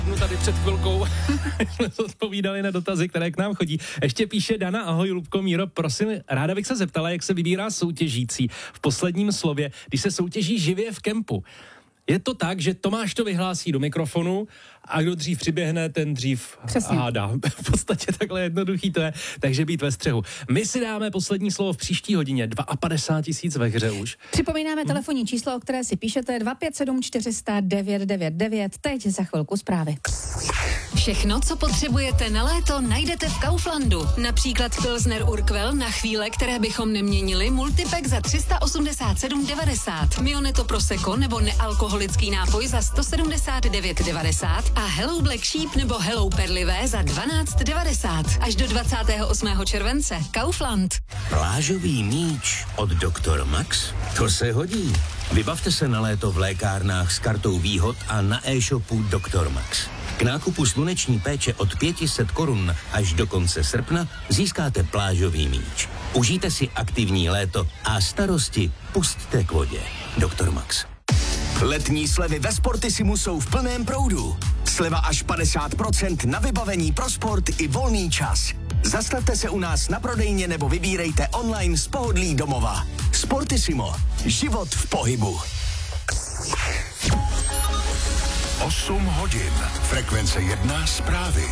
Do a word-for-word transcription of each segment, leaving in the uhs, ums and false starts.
No tady před chvilkou jsme odpovídali na dotazy, které k nám chodí. Ještě píše Dana, ahoj Lubko, Míro, prosím, ráda bych se zeptala, jak se vybírá soutěžící v posledním slově, když se soutěží živě v kempu. Je to tak, že Tomáš to vyhlásí do mikrofonu a kdo dřív přiběhne, ten dřív Přesně. hádá. V podstatě takhle jednoduchý to je, takže být ve střehu. My si dáme poslední slovo v příští hodině, padesát dva tisíc ve hře už. Připomínáme telefonní číslo, o které si píšete, dva pět sedm čtyři nula nula devět devět devět, teď za chvilku zprávy. Všechno, co potřebujete na léto, najdete v Kauflandu. Například Pilsner Urquell na chvíle, které bychom neměnili, multipack za tři sta osmdesát sedm devadesát, Mioneto Prosecco nebo nealkoholický nápoj za sto sedmdesát devět devadesát a Hello Black Sheep nebo Hello Perlivé za dvanáct devadesát. Až do dvacátého osmého července. Kaufland. Plážový míč od doktor Max? To se hodí. Vybavte se na léto v lékárnách s kartou výhod a na e-shopu doktor Max. K nákupu sluneční péče od pět set korun až do konce srpna získáte plážový míč. Užijte si aktivní léto a starosti pusťte k vodě. doktor Max. Letní slevy ve Sportisimu jsou v plném proudu. Sleva až padesát procent na vybavení pro sport i volný čas. Zastavte se u nás na prodejně nebo vybírejte online z pohodlí domova. Sportisimo. Život v pohybu. osm hodin. Frekvence jedna zprávy.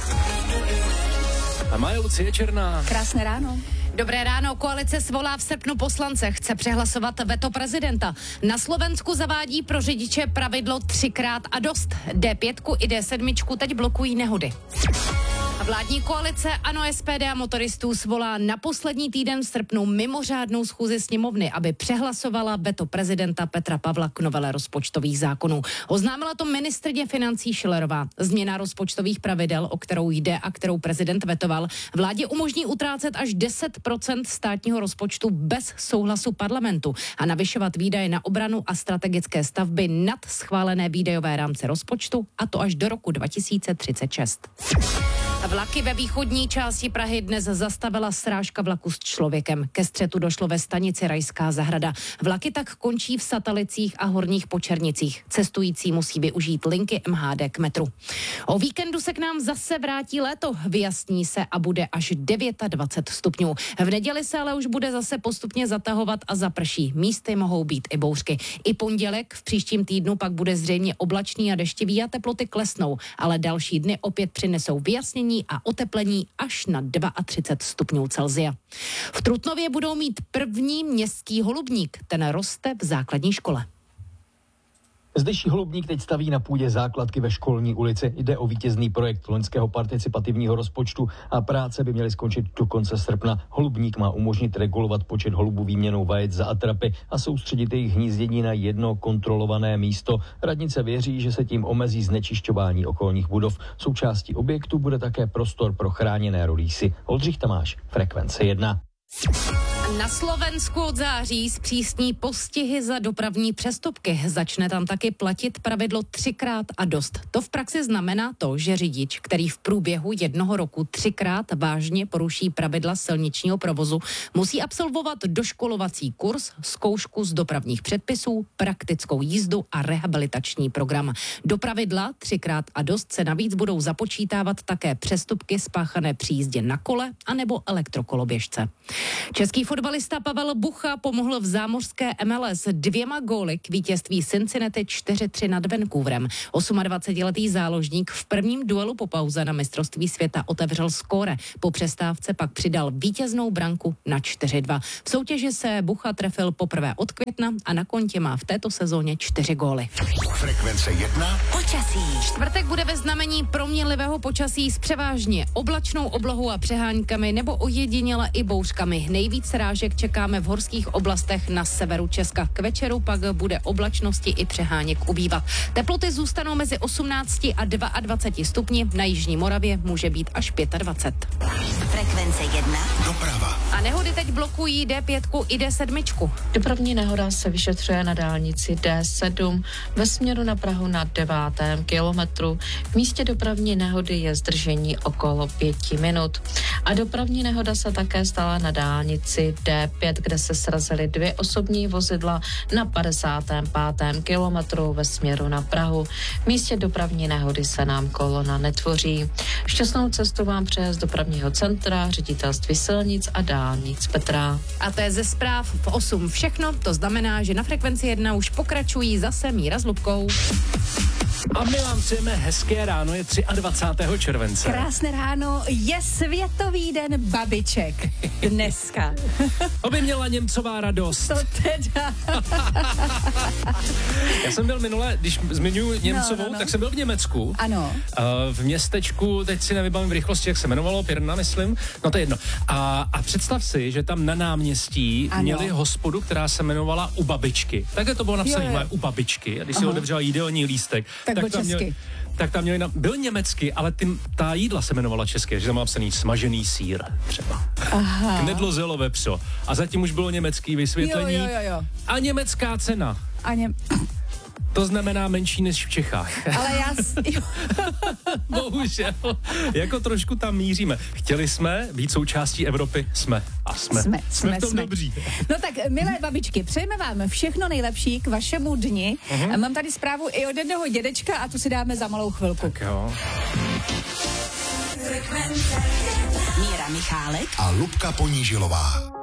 A Maja Lucie Černá. Krásné ráno. Dobré ráno, koalice svolá v srpnu poslance, chce přehlasovat veto prezidenta. Na Slovensku zavádí pro řidiče pravidlo třikrát a dost. D pět i D sedm teď blokují nehody. Vládní koalice ANO, S P D a motoristů svolá na poslední týden v srpnu mimořádnou schůzi sněmovny, aby přehlasovala veto prezidenta Petra Pavla k novele rozpočtových zákonů. Oznámila to ministryně financí Schillerová. Změna rozpočtových pravidel, o kterou jde a kterou prezident vetoval, vládě umožní utrácet až deset procent státního rozpočtu bez souhlasu parlamentu a navyšovat výdaje na obranu a strategické stavby nad schválené výdajové rámce rozpočtu, a to až do roku dva tisíce třicet šest. Vlaky ve východní části Prahy dnes zastavila srážka vlaku s člověkem. Ke střetu došlo ve stanici Rajská zahrada. Vlaky tak končí v Satalicích a Horních Počernicích. Cestující musí využít linky M H D k metru. O víkendu se k nám zase vrátí léto. Vyjasní se a bude až dvacet devět stupňů. V neděli se ale už bude zase postupně zatahovat a zaprší. Místy mohou být i bouřky. I pondělek v příštím týdnu pak bude zřejmě oblačný a deštivý a teploty klesnou, ale další dny opět přinesou vyjasnění a oteplení až na třicet dva stupňů Celsia. V Trutnově budou mít první městský holubník, ten roste v základní škole. Zdejší holubník teď staví na půdě základky ve Školní ulici. Jde o vítězný projekt loňského participativního rozpočtu a práce by měly skončit do konce srpna. Holubník má umožnit regulovat počet holubů výměnou vajec za atrapy a soustředit jejich hnízdění na jedno kontrolované místo. Radnice věří, že se tím omezí znečišťování okolních budov. Součástí objektu bude také prostor pro chráněné rolísy. Oldřich Tamáš, Frekvence jedna. Na Slovensku od září zpřísní postihy za dopravní přestupky. Začne tam taky platit pravidlo třikrát a dost. To v praxi znamená to, že řidič, který v průběhu jednoho roku třikrát vážně poruší pravidla silničního provozu, musí absolvovat doškolovací kurz, zkoušku z dopravních předpisů, praktickou jízdu a rehabilitační program. Do pravidla třikrát a dost se navíc budou započítávat také přestupky spáchané při jízdě na kole anebo elektrokoloběžce. Český fotbalista Pavel Bucha pomohl v zámořské M L S dvěma góly k vítězství Cincinnati čtyři tři nad Vancouverem. dvacetiosmiletý záložník v prvním duelu po pauze na mistrovství světa otevřel skóre. Po přestávce pak přidal vítěznou branku na čtyři dva. V soutěži se Bucha trefil poprvé od května a na kontě má v této sezóně čtyři góly. Frekvence jedna. Počasí. Čtvrtek bude ve znamení proměnlivého počasí s převážně oblačnou oblohou a přeháňkami nebo ojediněle i bouřkami. Nejvíc srážek čekáme v horských oblastech na severu Česka. K večeru pak bude oblačnosti i přeháněk ubývat. Teploty zůstanou mezi osmnácti a dvaceti dvěma stupni, na jižní Moravě může být až dvacet pět. Frekvence jedna. Doprava. A nehody teď blokují D pět i D sedm. Dopravní nehoda se vyšetřuje na dálnici D sedm ve směru na Prahu na devátém kilometru. V místě dopravní nehody je zdržení okolo pěti minut. A dopravní nehoda se také stala na dálnici D pět, kde se srazily dvě osobní vozidla na padesátém pátém kilometru ve směru na Prahu. V místě dopravní nehody se nám kolona netvoří. Šťastnou cestu vám přeje z dopravního centra, ředitelství silnic a dálnic Petra. A to je ze zpráv v osm všechno, to znamená, že na Frekvenci jedna už pokračují zase Míra s Lubkou. A my vám přejeme hezké ráno, je dvacátého třetího července. Krásné ráno, je Světový den babiček. Dneska. Aby měla Němcová radost. To teda. Já jsem byl minule, když zmiňuji Němcovou, no, no, no. tak jsem byl v Německu. Ano. Uh, v městečku, teď si nevybavím v rychlosti, jak se jmenovalo, Pirna, myslím. No to je jedno. A, a představ si, že tam na náměstí ano. měli hospodu, která se jmenovala U babičky. Takhle to bylo napsané, U babičky. A když si otevřela jídelní lístek, tak, tak tam měli, tak tam měli, na, byl německy, ale ty, ta jídla se jmenovala česky, že tam má psaný smažený sýr třeba. Aha. Knedlozelo vepřo. A zatím už bylo německý vysvětlení. Jo, jo, jo, jo. A německá cena. A ně... To znamená menší než v Čechách. Ale já... Bohužel. Jako trošku tam míříme. Chtěli jsme být součástí Evropy. Jsme. A jsme. Jsme, jsme, jsme v tom jsme. dobří. No tak, milé babičky, přejeme vám všechno nejlepší k vašemu dni. Uh-huh. Mám tady zprávu i od jednoho dědečka a tu si dáme za malou chvilku. Tak jo. Míra Michálek a Lubka Ponížilová.